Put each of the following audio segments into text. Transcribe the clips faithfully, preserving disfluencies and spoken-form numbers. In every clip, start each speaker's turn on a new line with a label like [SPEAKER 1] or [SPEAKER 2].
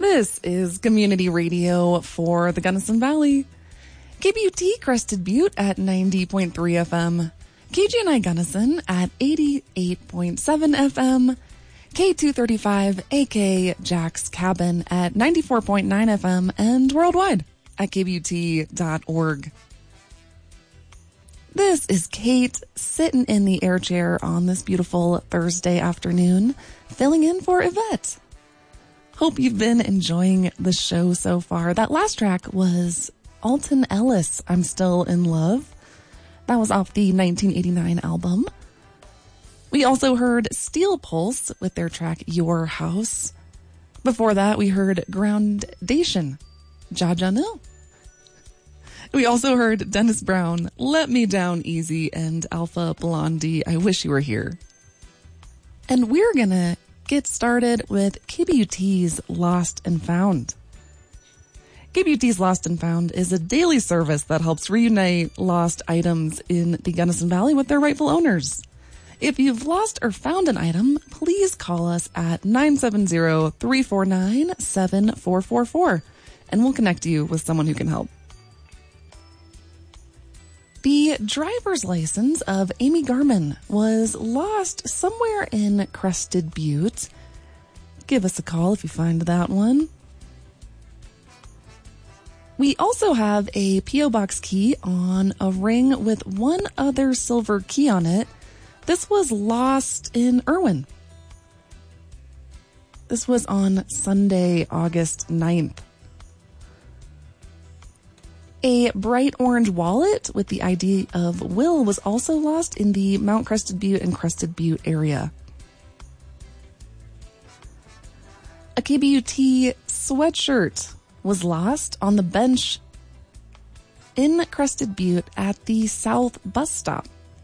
[SPEAKER 1] This is community radio for the Gunnison Valley. K B U T Crested Butte at ninety point three F M. K G N I Gunnison at eighty-eight point seven F M. K two thirty-five A K Jack's Cabin at ninety-four point nine F M and worldwide at k b u t dot org. This is Kate sitting in the air chair on this beautiful Thursday afternoon, filling in for Yvette. Hope you've been enjoying the show so far. That last track was Alton Ellis, I'm Still in Love. That was off the nineteen eighty-nine album. We also heard Steel Pulse with their track Your House. Before that, we heard Groundation, Jaja No. We also heard Dennis Brown, Let Me Down Easy, and Alpha Blondie, I Wish You Were Here. And we're gonna get started with K B U T's Lost and Found. K B U T's Lost and Found is a daily service that helps reunite lost items in the Gunnison Valley with their rightful owners. If you've lost or found an item, please call us at nine seven zero, three four nine, seven four four four, and we'll connect you with someone who can help. The driver's license of Amy Garman was lost somewhere in Crested Butte. Give us a call if you find that one. We also have a P O box key on a ring with one other silver key on it. This was lost in Irwin. This was on Sunday, August ninth. A bright orange wallet with the I D of Will was also lost in the Mount Crested Butte and Crested Butte area. A K B U T sweatshirt was lost on the bench in Crested Butte at the South bus stop.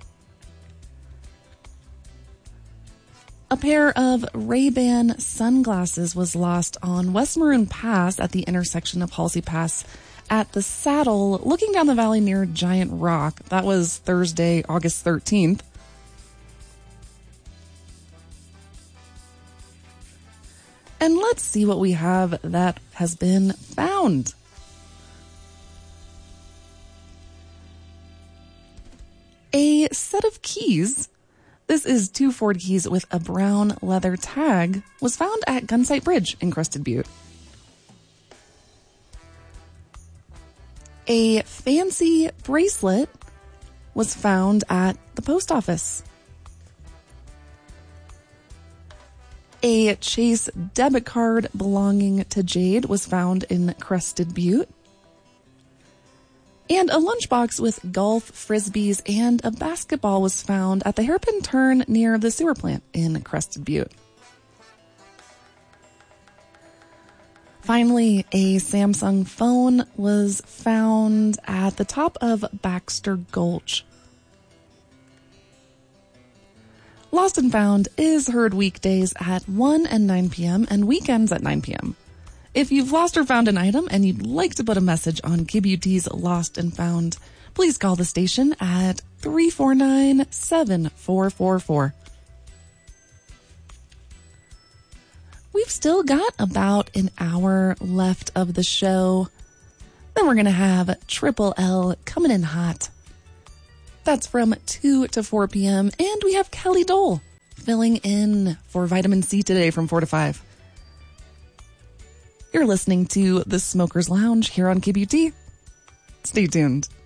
[SPEAKER 1] A pair of Ray-Ban sunglasses was lost on West Maroon Pass at the intersection of Halsey Pass at the Saddle, looking down the valley near Giant Rock. That was Thursday, August thirteenth. And let's see what we have that has been found. A set of keys. This is two Ford keys with a brown leather tag, was found at Gunsight Bridge in Crested Butte. A fancy bracelet was found at the post office. A Chase debit card belonging to Jade was found in Crested Butte. And a lunchbox with golf, frisbees, and a basketball was found at the hairpin turn near the sewer plant in Crested Butte. Finally, a Samsung phone was found at the top of Baxter Gulch. Lost and Found is heard weekdays at one and nine p.m. and weekends at nine p.m. If you've lost or found an item and you'd like to put a message on K B U T's Lost and Found, please call the station at three four nine, seven four four four. We've still got about an hour left of the show. Then we're going to have Triple L coming in hot. That's from two to four p.m. And we have Kelly Dole filling in for Vitamin C today from four to five. You're listening to The Smoker's Lounge here on K B U T. Stay tuned.